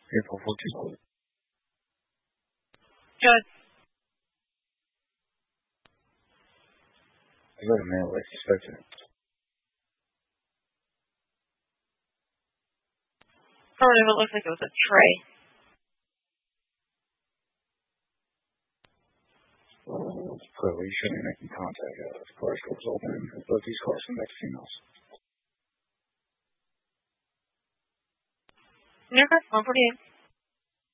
April 14th. Good. I got a mail like expected. Part of it looks like it was a tray. Clearly, you shouldn't be making contact out of the car was open. Both these cars come back to females. Okay, 148.